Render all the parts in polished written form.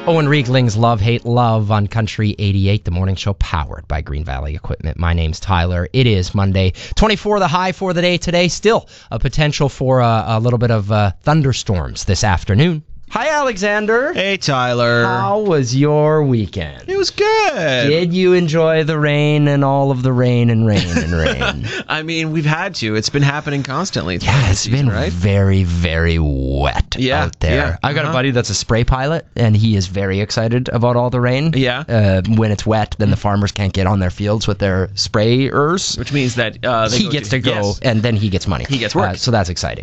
Owen Riegling's Love, Hate, Love on Country 88, the morning show powered by Green Valley Equipment. My name's Tyler. It is Monday. 24 the high for the day today. Still a potential for a little bit of thunderstorms this afternoon. Hi, Alexander. Hey, Tyler. How was your weekend? It was good. Did you enjoy the rain and all of the rain and rain and rain? I mean, we've had to. It's been happening constantly. Yeah, it's been right? very, very wet out there. Yeah, I've got a buddy that's a spray pilot, and he is very excited about all the rain. Yeah. When it's wet, then the farmers can't get on their fields with their sprayers. Which means that he gets to go, yes. and then he gets money. He gets work. So that's exciting.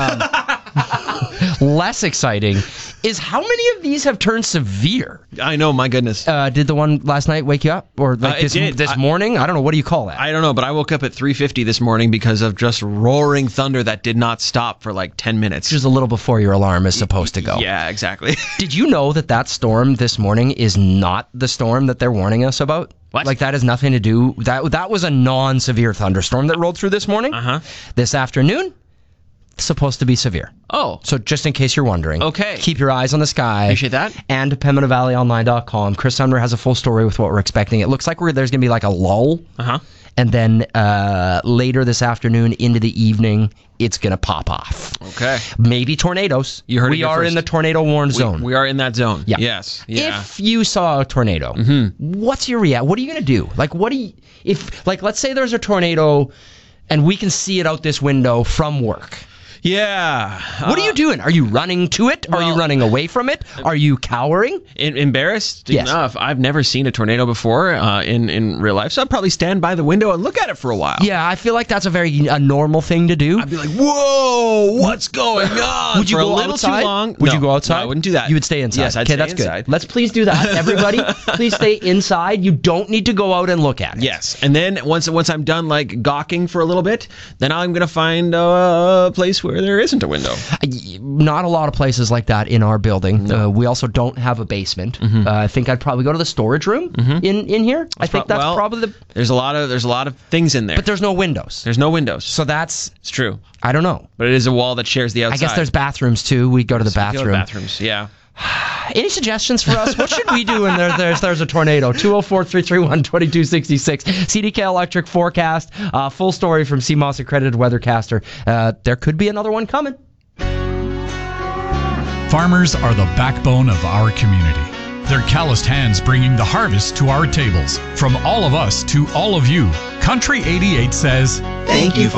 Less exciting is how many of these have turned severe. I know, my goodness. Did the one last night wake you up? Or like this morning? I don't know. What do you call that? I don't know, but I woke up at 3:50 this morning because of just roaring thunder that did not stop for like 10 minutes. Just a little before your alarm is supposed to go. Yeah, exactly. Did you know that storm this morning is not the storm that they're warning us about? What? Like, that has nothing to do... That was a non-severe thunderstorm that rolled through this morning. Uh-huh. This afternoon, supposed to be severe. Oh. So just in case you're wondering. Okay. Keep your eyes on the sky. Appreciate that. And PembinaValleyOnline.com. Chris Sumner has a full story with what we're expecting. It looks like there's going to be like a lull. Uh-huh. And then later this afternoon into the evening, it's going to pop off. Okay. Maybe tornadoes. You heard it We here are first. in the tornado warn zone. We are in that zone. Yeah. Yes. Yeah. If you saw a tornado, what's your reaction? What are you going to do? Like, let's say there's a tornado and we can see it out this window from work. Yeah. What are you doing? Are you running to it? Are you running away from it? Are you cowering? Embarrassed Yes. enough. I've never seen a tornado before in real life, so I'd probably stand by the window and look at it for a while. Yeah, I feel like that's a normal thing to do. I'd be like, "Whoa, what's going on?" Would you for go a little outside? too long? Would No, you go outside? No, I wouldn't do that. You would stay inside. Yes, I'd okay, stay that's inside. good. Let's please do that, everybody. Please stay inside. You don't need to go out and look at it. Yes, and then once I'm done like gawking for a little bit, then I'm gonna find a place where there isn't a window. Not a lot of places like that in our building. No. We also don't have a basement. I think I'd probably go to the storage room in here. I think that's probably the... There's a lot of things in there. But there's no windows. There's no windows. So that's... It's true. I don't know. But it is a wall that shares the outside. I guess there's bathrooms too. We go to the bathroom. Bathrooms, yeah. Any suggestions for us? What should we do when there's a tornado? 204-331-2266. CDK Electric forecast. Full story from CMOS accredited weathercaster. There could be another one coming. Farmers are the backbone of our community. Their calloused hands bringing the harvest to our tables. From all of us to all of you, Country 88 says, Thank you,